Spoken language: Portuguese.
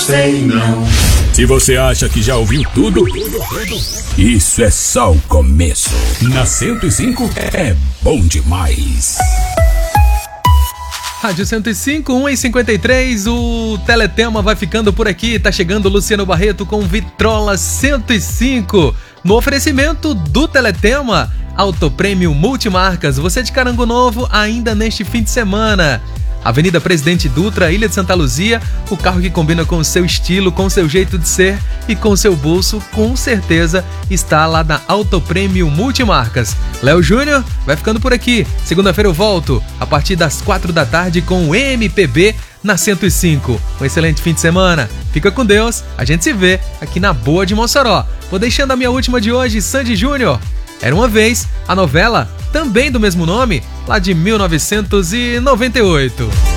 sei não. Se você acha que já ouviu tudo, isso é só o começo. Na 105 é bom demais. Rádio 105, 1h53, o Teletema vai ficando por aqui. Tá chegando o Luciano Barreto com Vitrola 105. No oferecimento do Teletema, Autoprêmio Multimarcas. Você de Carango Novo ainda neste fim de semana. Avenida Presidente Dutra, Ilha de Santa Luzia, o carro que combina com o seu estilo, com o seu jeito de ser e com o seu bolso, com certeza está lá na Autoprêmio Multimarcas. Léo Júnior vai ficando por aqui. Segunda-feira eu volto a partir das 4 da tarde com o MPB na 105. Um excelente fim de semana. Fica com Deus. A gente se vê aqui na Boa de Mossoró. Vou deixando a minha última de hoje, Sandy Júnior. Era uma vez, a novela também do mesmo nome, lá de 1998.